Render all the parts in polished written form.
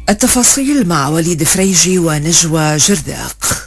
التفاصيل مع وليد فريجي ونجوى جرداق.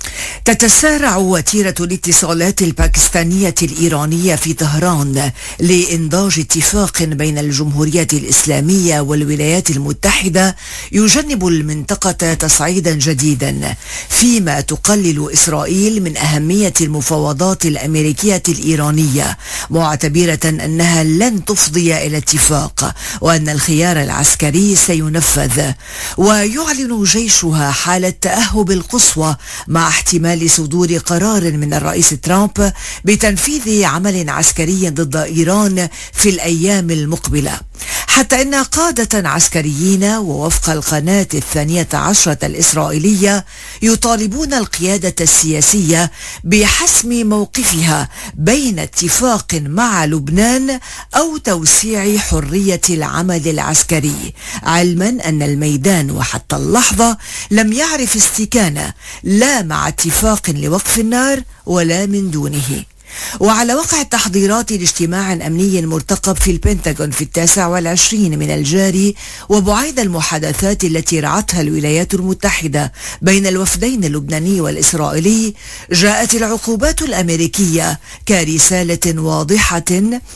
تتسارع وتيرة الاتصالات الباكستانية الإيرانية في طهران لإنضاج اتفاق بين الجمهورية الإسلامية والولايات المتحدة يجنب المنطقة تصعيدا جديدا، فيما تقلل إسرائيل من أهمية المفاوضات الأمريكية الإيرانية، معتبرة أنها لن تفضي إلى اتفاق وأن الخيار العسكري سينفذ. ويعلن جيشها حالة تأهب القصوى مع احتمال صدور قرار من الرئيس ترامب بتنفيذ عمل عسكري ضد إيران في الأيام المقبلة، حتى أن قادة عسكريين ووفق القناة 12 الإسرائيلية يطالبون القيادة السياسية بحسم موقفها بين اتفاق مع لبنان أو توسيع حرية العمل العسكري، علما أن الميدان وحتى اللحظة لم يعرف استكانة لا مع اتفاق لوقف النار ولا من دونه. وعلى وقع التحضيرات لاجتماع أمني مرتقب في البنتاغون في 29 من الجاري، وبعيد المحادثات التي رعتها الولايات المتحدة بين الوفدين اللبناني والإسرائيلي، جاءت العقوبات الأمريكية كرسالة واضحة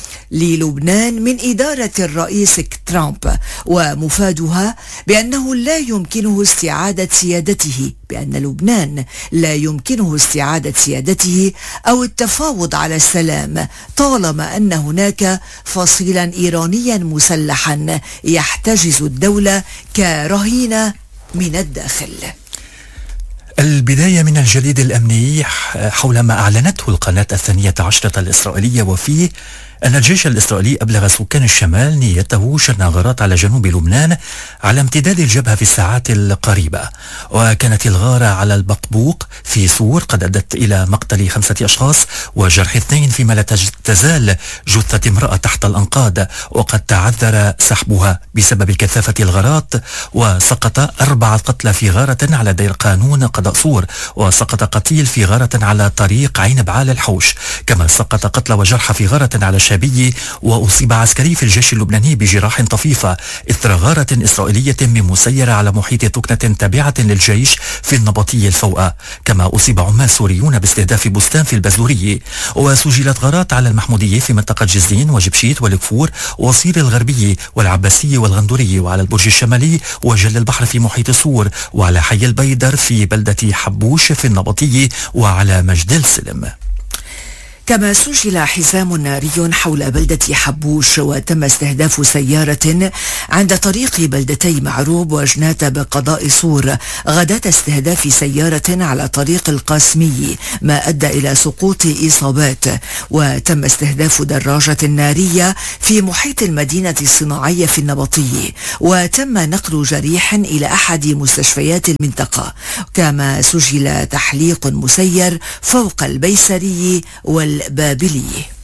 للبنان من إدارة الرئيس ترامب، ومفادها بأنه لا يمكنه استعادة سيادته، بأن لبنان لا يمكنه استعادة سيادته أو التفاوض على السلام طالما أن هناك فصيلا إيرانيا مسلحا يحتجز الدولة كرهينة من الداخل. البداية من الجديد الأمني حول ما أعلنته القناة 12 الإسرائيلية، وفيه أن الجيش الإسرائيلي أبلغ سكان الشمال نيته شن غارات على جنوب لبنان على امتداد الجبهة في الساعات القريبة. وكانت الغارة على البقبوق في سور قد أدت إلى مقتل 5 أشخاص وجرح 2، فيما لا تزال جثة امرأة تحت الأنقاض، وقد تعذر سحبها بسبب كثافة الغارات. وسقط 4 قتلى في غارة على دير قانون قضاء سور، وسقط قتيل في غارة على طريق عين بعال الحوش، كما سقط قتلى وجرح في غارة على شابي. وأصيب عسكري في الجيش اللبناني بجراح طفيفة إثر غارة إسرائيلية من مسيرة على محيط تكنة تابعة للجيش في النبطي الفوقة، كما أصيب عمال سوريون باستهداف بستان في البزوري. وسجلت غارات على المحمودية في منطقة جزين وجبشيت والكفور وصير الغربي والعباسية والغندوري، وعلى البرج الشمالي وجل البحر في محيط سور، وعلى حي البيدر في بلدة حبوش في النبطي، وعلى مجد السلم. كما سجل حزام ناري حول بلدة حبوش، وتم استهداف سيارة عند طريق بلدتي معروب وجنات بقضاء صور غداة استهداف سيارة على طريق القاسمي، ما أدى إلى سقوط إصابات. وتم استهداف دراجة نارية في محيط المدينة الصناعية في النبطي، وتم نقل جريح إلى أحد مستشفيات المنطقة. كما سجل تحليق مسير فوق البيسري والبابلي.